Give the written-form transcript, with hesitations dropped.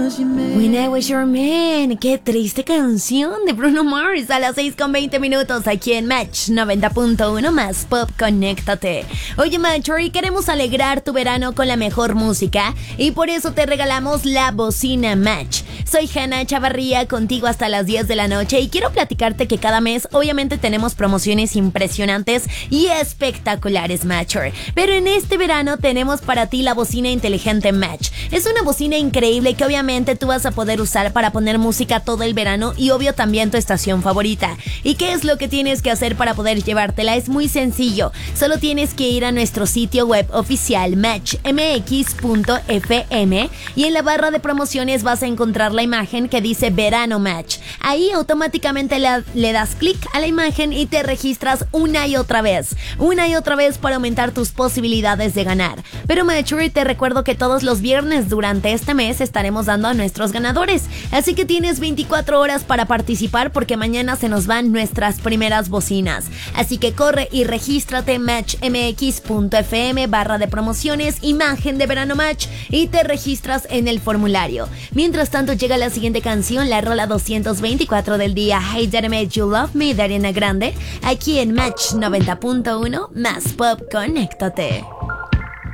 When I Was Your Man. Qué triste canción de Bruno Mars a las 6:20 aquí en Match 90.1 más Pop. Conéctate. Oye, Matcher, y queremos alegrar tu verano con la mejor música y por eso te regalamos la bocina Match. Soy Hanna Chavarría, contigo hasta las 10 de la noche y quiero platicarte que cada mes obviamente tenemos promociones impresionantes y espectaculares, Matcher. Pero en este verano tenemos para ti la bocina inteligente Match. Es una bocina increíble que obviamente tú vas a poder usar para poner música todo el verano y obvio también tu estación favorita. ¿Y qué es lo que tienes que hacer para poder llevártela? Es muy sencillo. Solo tienes que ir a nuestro sitio web oficial matchmx.fm y en la barra de promociones vas a encontrar la imagen que dice Verano Match. Ahí automáticamente le das clic a la imagen y te registras una y otra vez para aumentar tus posibilidades de ganar. Pero Matcher, te recuerdo que todos los viernes durante este mes estaremos dando a nuestros ganadores, así que tienes 24 horas para participar porque mañana se nos van nuestras primeras bocinas. Así que corre y regístrate matchmx.fm barra de promociones, imagen de Verano Match y te registras en el formulario. Mientras tanto llega la siguiente canción, la rola 224 del día, Hey That I Made You Love Me de Ariana Grande, aquí en Match 90.1 más Pop. Conéctate.